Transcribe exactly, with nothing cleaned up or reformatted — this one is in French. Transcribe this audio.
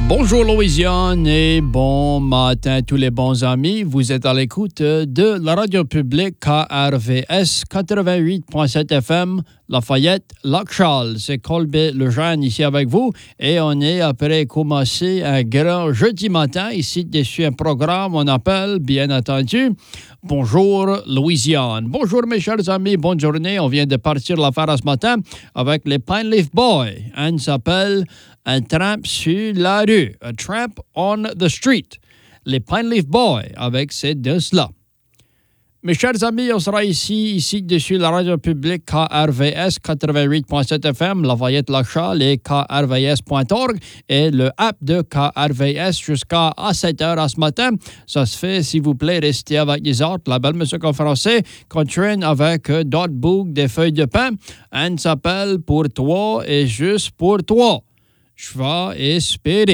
Bonjour Louisiane et bon matin tous les bons amis. Vous êtes à l'écoute de la radio publique K R V S quatre-vingt-huit point sept F M, Lafayette, Lac-Charles. C'est Colby Lejeune ici avec vous et on est après commencer un grand jeudi matin ici dessus un programme, on appelle bien entendu Bonjour Louisiane. Bonjour mes chers amis, bonne journée. On vient de partir l'affaire ce matin avec les Pine Leaf Boys. Un s'appelle Un tramp sur la rue, A Tramp on the Street. Les Pine Leaf Boys avec ces deux-là. Mes chers amis, on sera ici, ici dessus la radio publique K R V S quatre-vingt-huit point sept F M, Lafayette Lac-Charles et K R V S point org et le app de K R V S jusqu'à sept heures à ce matin. Ça se fait, s'il vous plaît, restez avec les autres. La belle musique en français qu'on traîne avec euh, d'autres boucles des feuilles de pain. Un s'appelle Pour toi et juste pour toi. Je vais espérer.